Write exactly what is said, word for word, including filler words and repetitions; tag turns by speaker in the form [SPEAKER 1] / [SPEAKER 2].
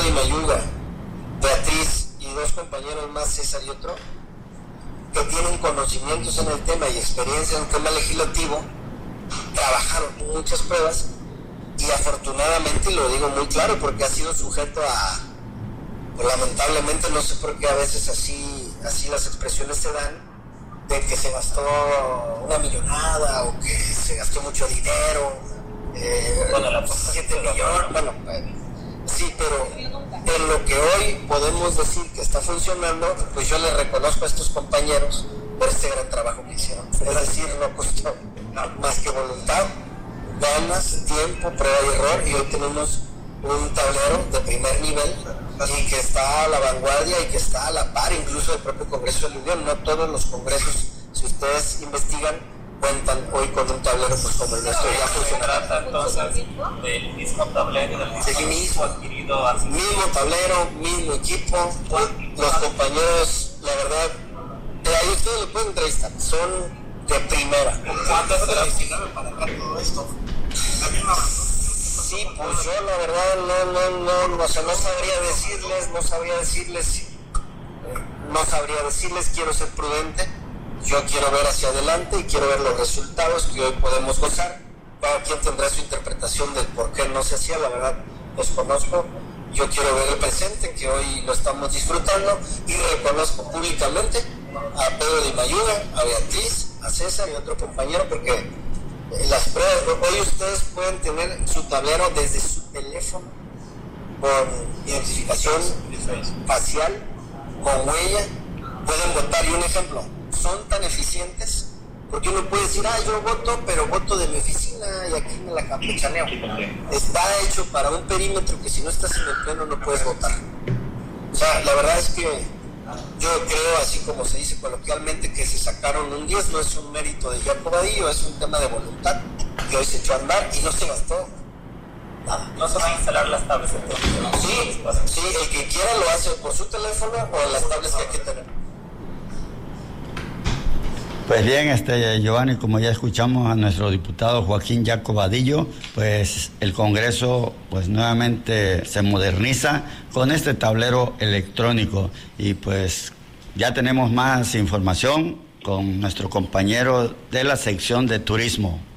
[SPEAKER 1] Di Mayuga, Beatriz y dos compañeros más, César y otro, que tienen conocimientos en el tema y experiencia en el tema legislativo, trabajaron muchas pruebas y afortunadamente, lo digo muy claro porque ha sido sujeto a, pues, lamentablemente, no sé por qué a veces así, así las expresiones se dan, de que se gastó una millonada o que se gastó mucho dinero, eh, bueno, la siete millones, bueno, eh, sí, pero en lo que hoy podemos decir que está funcionando, pues yo le reconozco a estos compañeros por este gran trabajo que hicieron. Es decir, no costó más que voluntad, ganas, tiempo, prueba y error, y hoy tenemos un tablero de primer nivel y que está a la vanguardia y que está a la par incluso del propio Congreso de la Unión. No todos los congresos, si ustedes investigan, cuentan hoy con un tablero pues como el nuestro. Ya funciona.
[SPEAKER 2] ¿Se trata entonces del mismo tablero, del mismo,
[SPEAKER 1] del mismo
[SPEAKER 2] adquirido así?
[SPEAKER 1] Mismo tablero, mismo equipo, los compañeros, la verdad, eh, ahí ustedes lo pueden entrevistar, son de primera.
[SPEAKER 2] ¿Cuántas se destinaron para acá todo esto?
[SPEAKER 1] Sí, pues yo la verdad no, no, no, no, o sea, no sabría decirles, no sabría decirles, no sabría decirles, quiero ser prudente, yo quiero ver hacia adelante y quiero ver los resultados que hoy podemos gozar. Cada quien tendrá su interpretación del por qué no se hacía, la verdad desconozco. Yo quiero ver el presente, que hoy lo estamos disfrutando, y reconozco públicamente a Pedro Di Mayuga, a Beatriz, a César y a otro compañero, porque las pruebas, hoy ustedes pueden tener su tablero desde su teléfono, con identificación facial, con huella, pueden votar. Y un ejemplo, son tan eficientes, porque uno puede decir, ah, yo voto, pero voto de mi oficina y aquí me la campechaneo. Está hecho para un perímetro que si no estás en el pleno no puedes votar. O sea, la verdad es que yo creo, así como se dice coloquialmente, que se sacaron un diez, no es un mérito de Jacob Vadillo, es un tema de voluntad que hoy se echó a andar y no se gastó nada.
[SPEAKER 2] No se van a instalar las tablets entonces.
[SPEAKER 1] Sí, sí, el que quiera lo hace por su teléfono o en las tablets que hay que tener.
[SPEAKER 3] Pues bien, este Giovanni, como ya escuchamos a nuestro diputado Joaquín Jacob Vadillo, pues el Congreso pues nuevamente se moderniza con este tablero electrónico y pues ya tenemos más información con nuestro compañero de la sección de turismo.